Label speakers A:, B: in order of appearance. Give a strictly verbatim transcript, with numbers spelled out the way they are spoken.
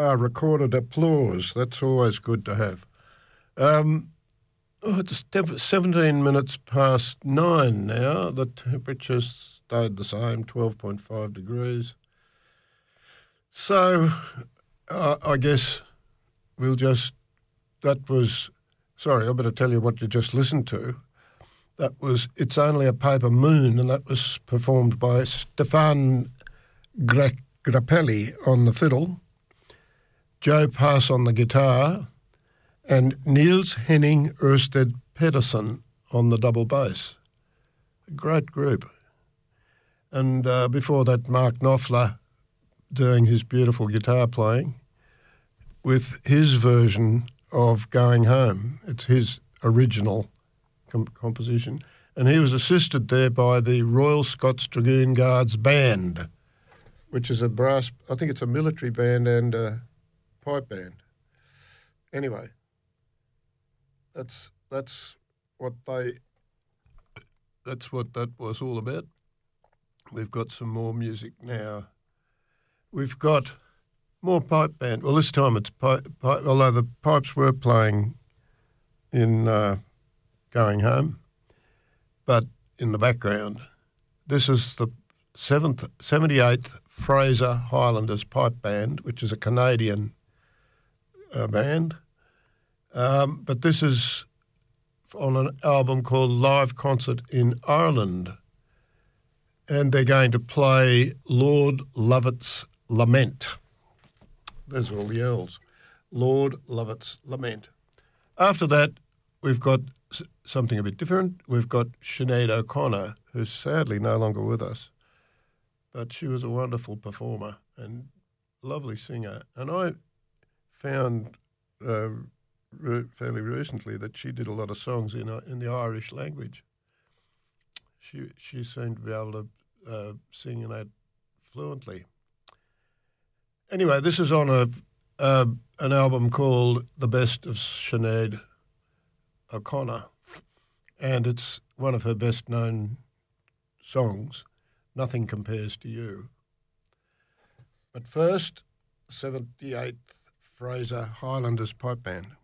A: Ah, recorded applause. That's always good to have. Um, oh, it's seventeen minutes past nine now. The temperature stayed the same, twelve point five degrees. So uh, I guess we'll just, that was, sorry, I better tell you what you just listened to. That was It's Only a Paper Moon, and that was performed by Stefan Gra- Grappelli on the fiddle, Joe Pass on the guitar, and Niels Henning Ørsted Pedersen on the double bass. A great group. And uh, before that, Mark Knopfler doing his beautiful guitar playing with his version of Going Home. It's his original com- composition. And he was assisted there by the Royal Scots Dragoon Guards Band, which is a brass, I think it's a military band and a pipe band. Anyway, that's that's what they, that's what that was all about. We've got some more music now. We've got more pipe band. Well, this time it's pipe, pipe although the pipes were playing in uh, Going Home, but in the background. This is the seventh, seventy-eighth Fraser Highlanders Pipe Band, which is a Canadian uh, band. Um, but this is on an album called Live Concert in Ireland, and they're going to play Lord Lovett's Lament. There's all the L's. Lord Lovett's Lament. After that, we've got something a bit different. We've got Sinead O'Connor, who's sadly no longer with us, but she was a wonderful performer and lovely singer. And I found uh, re- fairly recently that she did a lot of songs in uh, in the Irish language. She she seemed to be able to uh, sing in that fluently. Anyway, this is on a uh, an album called The Best of Sinead O'Connor, and it's one of her best-known songs, Nothing Compares to You. But first, seventy-eighth Fraser Highlanders Pipe Band.